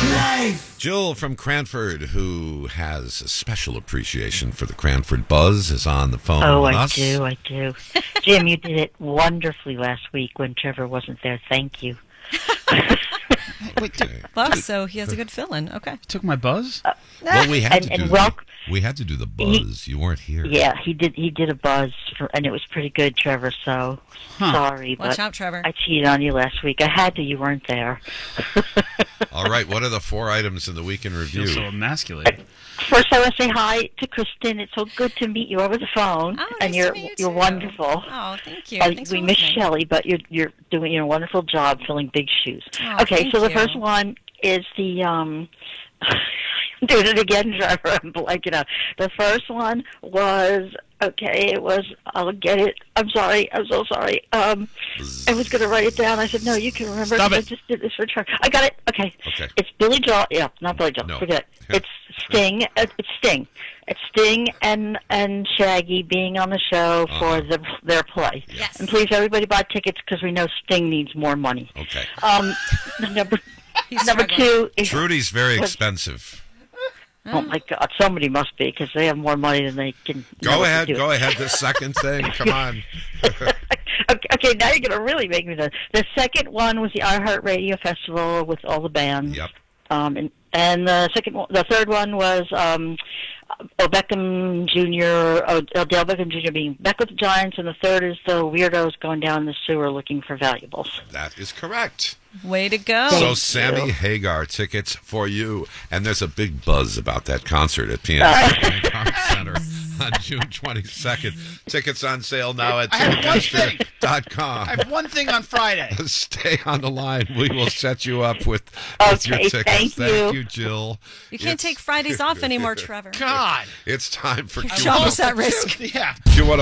Jill from Cranford, who has a special appreciation for the Cranford Buzz, is on the phone with us. I do. Jim, you did it wonderfully last week when Trevor wasn't there. Thank you. Wait, buzz, so he has a good fill-in. Okay. Took my buzz? Well, we had to do the buzz. You weren't here. Yeah, he did a buzz, and it was pretty good, Trevor, so sorry. Watch out, Trevor. I cheated on you last week. I had to. You weren't there. All right, what are the 4 items in the week in review? So emasculated. First, I want to say hi to Kristen. It's so good to meet you over the phone, and you're wonderful. Oh, thank you. We miss Shelley, but you're doing a wonderful job filling big shoes. Oh, okay, so the first one is the doing it again, Trevor. I'm blanking out. The first one was I'll get it. I'm sorry. I'm so sorry. I was going to write it down. I said, no, you can remember. Stop it. I just did this for Trevor. I got it. Okay. It's Billy Joel. Yeah, not Billy Joel. No. Forget it. It's Sting. It's Sting. It's Sting and Shaggy being on the show for their play. Yes. And please, everybody buy tickets because we know Sting needs more money. Okay. Number 2 is... Trudy's very expensive. Oh, my God. Somebody must be, because they have more money than they can... Go ahead. The second thing. Come on. Okay, now you're going to really make me... The second one was the iHeartRadio Festival with all the bands. Yep. And the third one was Beckham Jr., Odell Beckham Jr. being back with the Giants, and the third is the weirdos going down the sewer looking for valuables. That is correct. Way to go. So Sammy Hagar tickets for you. And there's a big buzz about that concert at PNC Bank Center on June 22nd. Tickets on sale now at Ticketmaster.com. I have one thing on Friday. Stay on the line. We will set you up with your tickets. Thank you, Jill. You can't take Fridays off anymore, Trevor. God. It's time for Almost at risk. Yeah.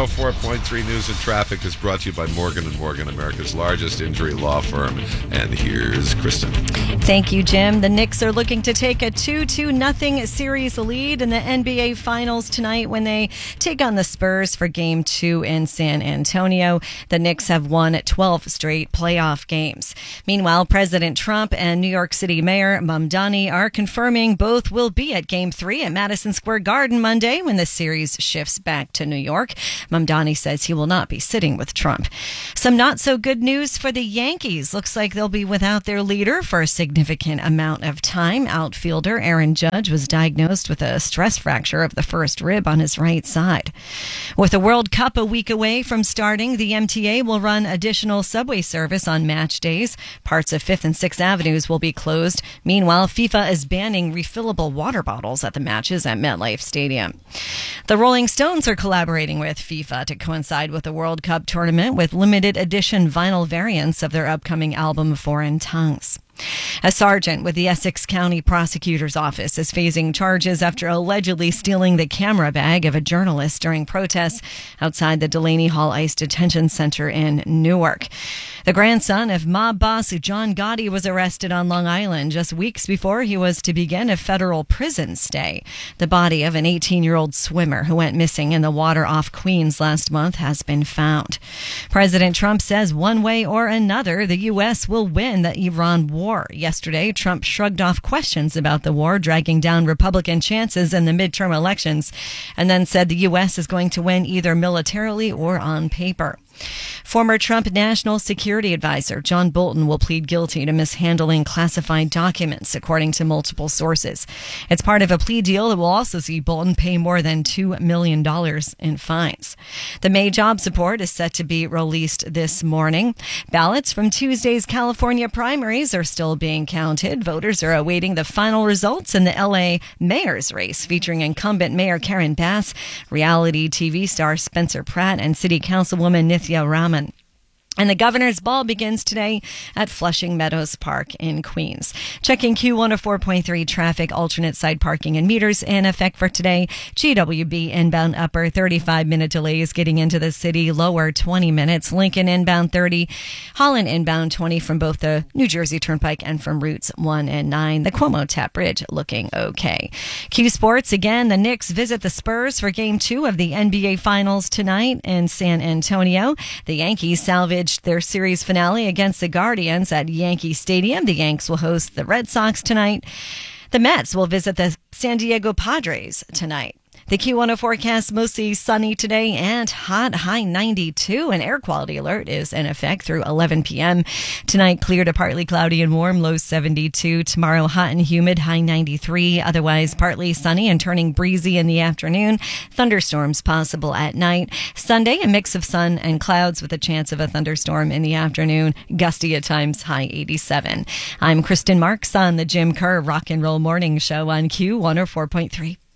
Q104.3 News and Traffic is brought to you by Morgan & Morgan, America's largest injury law firm. And here's Kristen. Thank you, Jim. The Knicks are looking to take a 2-0 series lead in the NBA Finals tonight when they take on the Spurs for Game 2 in San Antonio. The Knicks have won 12 straight playoff games. Meanwhile, President Trump and New York City Mayor Mamdani are confirming both will be at Game 3 at Madison Square Garden Monday when the series shifts back to New York. Mamdani says he will not be sitting with Trump. Some not so good news for the Yankees. Looks like they'll be without their leader for a significant amount of time. Outfielder Aaron Judge was diagnosed with a stress fracture of the first rib on his right side. With the World Cup a week away from starting, the MTA will run additional subway service on match days. Parts of 5th and 6th Avenues will be closed. Meanwhile, FIFA is banning refillable water bottles at the matches at MetLife Stadium. The Rolling Stones are collaborating with FIFA to coincide with the World Cup tournament with limited edition vinyl variants of their upcoming album Foreign Tongues. A sergeant with the Essex County Prosecutor's Office is facing charges after allegedly stealing the camera bag of a journalist during protests outside the Delaney Hall ICE Detention Center in Newark. The grandson of mob boss John Gotti was arrested on Long Island just weeks before he was to begin a federal prison stay. The body of an 18-year-old swimmer who went missing in the water off Queens last month has been found. President Trump says one way or another, the U.S. will win the Iran war. Yesterday, Trump shrugged off questions about the war, dragging down Republican chances in the midterm elections, and then said the U.S. is going to win either militarily or on paper. Former Trump National Security Advisor John Bolton will plead guilty to mishandling classified documents, according to multiple sources. It's part of a plea deal that will also see Bolton pay more than $2 million in fines. The May job support is set to be released this morning. Ballots from Tuesday's California primaries are still being counted. Voters are awaiting the final results in the L.A. mayor's race, featuring incumbent Mayor Karen Bass, reality TV star Spencer Pratt, and City Councilwoman Nithya Raman. And the governor's ball begins today at Flushing Meadows Park in Queens. Checking Q104.3 traffic, alternate side parking and meters in effect for today. GWB inbound upper 35-minute delays getting into the city, lower 20 minutes. Lincoln inbound 30, Holland inbound 20 from both the New Jersey Turnpike and from routes 1 and 9. The Cuomo Tap Bridge looking okay. Q Sports, again, the Knicks visit the Spurs for Game 2 of the NBA Finals tonight in San Antonio. The Yankees salvage clinched their series finale against the Guardians at Yankee Stadium. The Yanks will host the Red Sox tonight. The Mets will visit the San Diego Padres tonight. The Q104 forecast, mostly sunny today and hot, high 92. An air quality alert is in effect through 11 p.m. Tonight, clear to partly cloudy and warm, low 72. Tomorrow, hot and humid, high 93. Otherwise, partly sunny and turning breezy in the afternoon. Thunderstorms possible at night. Sunday, a mix of sun and clouds with a chance of a thunderstorm in the afternoon. Gusty at times, high 87. I'm Kristen Marks on the Jim Kerr Rock and Roll Morning Show on Q104.3.